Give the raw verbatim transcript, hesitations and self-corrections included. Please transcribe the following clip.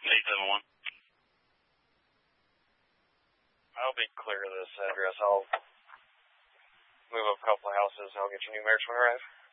eight seven one. I'll be clear of this address. I'll move up a couple of houses. I'll get your numerics when I arrive.